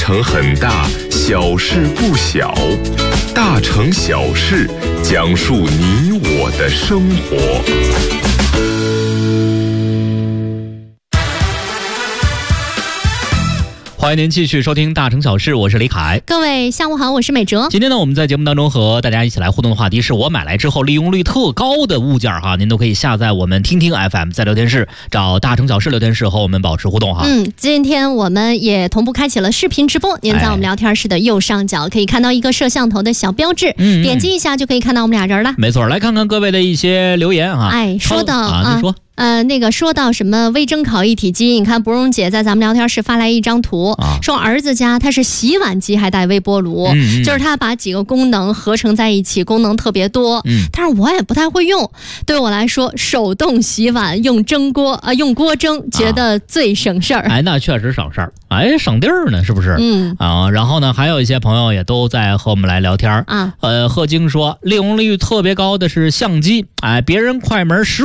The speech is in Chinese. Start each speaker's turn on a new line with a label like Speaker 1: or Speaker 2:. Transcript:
Speaker 1: 成很大，小事不小。大城小事，讲述你我的生活。
Speaker 2: 欢迎您继续收听大城小事，我是李凯。
Speaker 3: 各位下午好，我是美哲。
Speaker 2: 今天呢，我们在节目当中和大家一起来互动的话题是我买来之后利用率特高的物件哈，您都可以下载我们听听 FM， 在聊天室找大城小事聊天室和我们保持互动哈。
Speaker 3: 今天我们也同步开启了视频直播，您在我们聊天室的右上角可以看到一个摄像头的小标志，点击一下就可以看到我们俩人了。
Speaker 2: 没错，来看看各位的一些留言哈。
Speaker 3: 说到
Speaker 2: 你说。
Speaker 3: 说到什么微蒸烤一体机，你看博荣姐在咱们聊天室发来一张图，说儿子家他是洗碗机还带微波炉，就是他把几个功能合成在一起，功能特别多，但是我也不太会用。对我来说，手动洗碗用用锅蒸，觉得最省事儿。
Speaker 2: 那确实省事儿，省地儿呢，是不是？然后呢，还有一些朋友也都在和我们来聊天贺晶说，利用率特别高的是相机，别人快门15